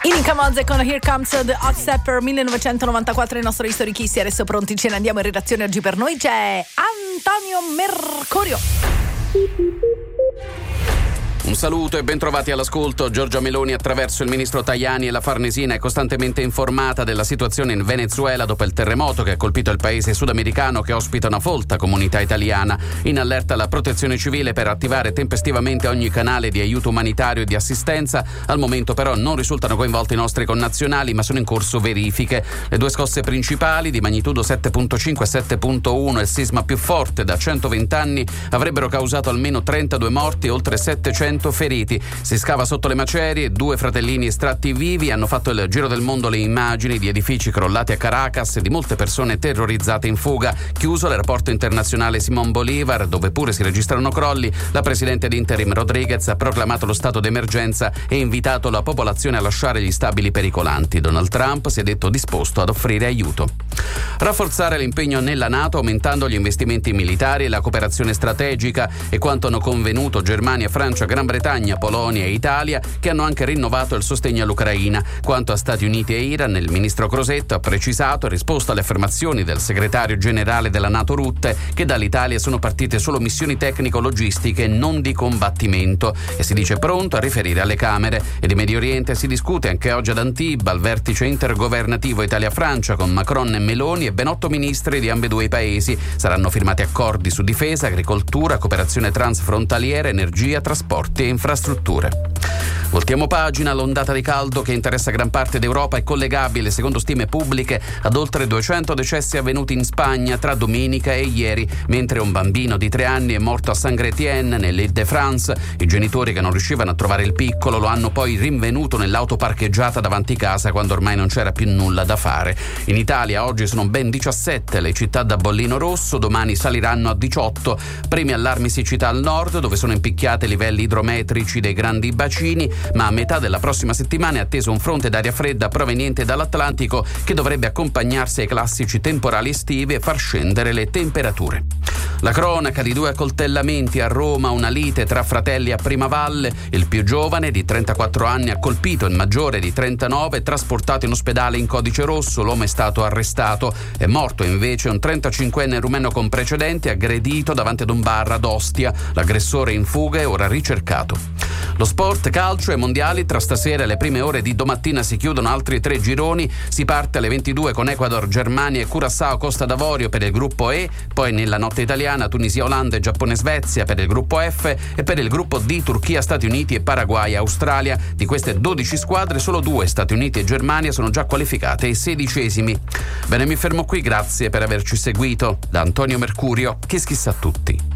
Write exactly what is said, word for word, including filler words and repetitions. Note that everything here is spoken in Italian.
Inica Mozze con Here Comes the Hot Stepper millenovecentonovantaquattro, il nostro History Kiss. Adesso pronti, ce ne andiamo in redazione. Oggi per noi c'è Antonio Mercurio. Un saluto e bentrovati all'ascolto. Giorgia Meloni, attraverso il ministro Tajani e la Farnesina, è costantemente informata della situazione in Venezuela dopo il terremoto che ha colpito il paese sudamericano, che ospita una folta comunità italiana. In allerta la protezione civile per attivare tempestivamente ogni canale di aiuto umanitario e di assistenza. Al momento però non risultano coinvolti i nostri connazionali, ma sono in corso verifiche. Le due scosse principali, di magnitudo sette virgola cinque e sette virgola uno, il sisma più forte da centoventi anni, avrebbero causato almeno trentadue morti e oltre settecento feriti. Si scava sotto le macerie, due fratellini estratti vivi. Hanno fatto il giro del mondo le immagini di edifici crollati a Caracas e di molte persone terrorizzate in fuga. Chiuso l'aeroporto internazionale Simón Bolívar, dove pure si registrano crolli, la presidente di interim Rodríguez ha proclamato lo stato d'emergenza e invitato la popolazione a lasciare gli stabili pericolanti. Donald Trump si è detto disposto ad offrire aiuto. Rafforzare l'impegno nella NATO, aumentando gli investimenti militari e la cooperazione strategica, e quanto hanno convenuto Germania, Francia, Gran Bretagna, Polonia e Italia, che hanno anche rinnovato il sostegno all'Ucraina. Quanto a Stati Uniti e Iran, il ministro Crosetto ha precisato, in risposta alle affermazioni del segretario generale della NATO Rutte, che dall'Italia sono partite solo missioni tecnico-logistiche, non di combattimento, e si dice pronto a riferire alle Camere. E di Medio Oriente si discute anche oggi ad Antibes, al vertice intergovernativo Italia-Francia, con Macron e Meloni e ben otto ministri di ambedue i paesi. Saranno firmati accordi su difesa, agricoltura, cooperazione transfrontaliera, energia, trasporti e infrastrutture. Voltiamo pagina. L'ondata di caldo che interessa gran parte d'Europa è collegabile, secondo stime pubbliche, ad oltre duecento decessi avvenuti in Spagna tra domenica e ieri, mentre un bambino di tre anni è morto a Saint-Grétien, nell'Île-de-France. I genitori, che non riuscivano a trovare il piccolo, lo hanno poi rinvenuto nell'auto parcheggiata davanti casa quando ormai non c'era più nulla da fare. In Italia oggi sono ben diciassette le città da bollino rosso, domani saliranno a diciotto. Primi allarmi siccità al nord, dove sono impicchiate i livelli idrometrici dei grandi bacini, ma a metà della prossima settimana è atteso un fronte d'aria fredda proveniente dall'Atlantico che dovrebbe accompagnarsi ai classici temporali estivi e far scendere le temperature. La cronaca di due accoltellamenti a Roma, una lite tra fratelli a Primavalle. Il più giovane, di trentaquattro anni, ha colpito il maggiore di trentanove, trasportato in ospedale in codice rosso. L'uomo è stato arrestato. È morto invece un trentacinquenne rumeno con precedenti, aggredito davanti ad un bar ad Ostia. L'aggressore in fuga è ora ricercato. Lo sport, calcio e mondiali. Tra stasera e le prime ore di domattina si chiudono altri tre gironi. Si parte alle ventidue con Ecuador, Germania e Curaçao, Costa d'Avorio per il gruppo E, poi nella notte italiana Tunisia, Olanda e Giappone, Svezia per il gruppo F, e per il gruppo D Turchia, Stati Uniti e Paraguay, Australia. Di queste dodici squadre solo due, Stati Uniti e Germania, sono già qualificate ai sedicesimi. Bene, mi fermo qui, grazie per averci seguito. Da Antonio Mercurio, Kiss Kiss a tutti.